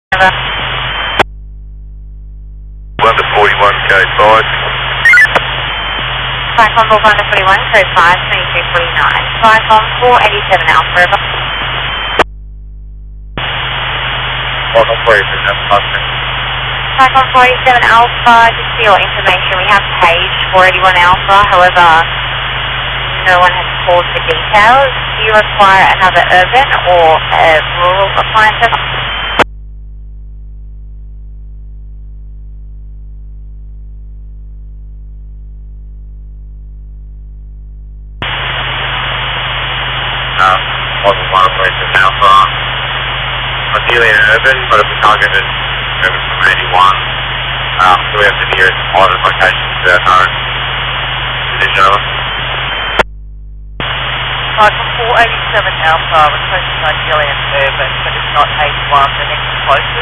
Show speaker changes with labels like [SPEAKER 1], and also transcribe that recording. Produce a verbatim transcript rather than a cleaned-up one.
[SPEAKER 1] Over.
[SPEAKER 2] London forty-one, code five.
[SPEAKER 1] Flight on board London forty-one, code five, twenty-three forty-nine. Flight on four eighty-seven Alpha, over.
[SPEAKER 2] Welcome forty-seven Alpha.
[SPEAKER 1] Flight on four eighty-seven Alpha, just for your information, we have paged four eighty-one Alpha, however, no one has called for details. Do you require another urban or a rural appliance?
[SPEAKER 2] Um, wasn't one of forty-seven Alpha. Ideally an urban, but if we targeted urban from eighty-one, um, so we have the nearest pilot location to our current position of it.
[SPEAKER 3] Flight from four eighty-seven Alpha, requesting ideally an urban, but if not eighty-one, the next closest.